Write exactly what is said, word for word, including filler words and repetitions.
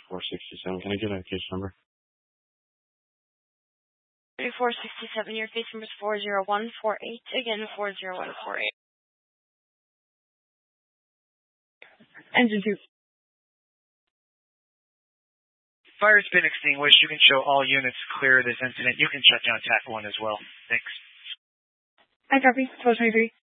thirty-four sixty-seven. Can I get a case number? thirty-four sixty-seven. Your case number is four zero one four eight. Again, four zero one four eight. Engine two. Fire's been extinguished. You can show all units clear of this incident. You can shut down T A C one as well. Thanks. I copy. twelve twenty-three.